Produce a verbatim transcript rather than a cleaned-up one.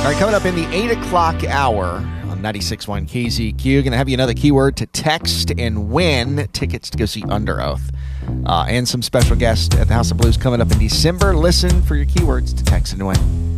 All right, coming up in the eight o'clock hour on ninety-six point one K Z Q, going to have you another keyword to text and win tickets to go see Under Oath. Uh, and some special guests at the House of Blues coming up in December. Listen for your keywords to text and win.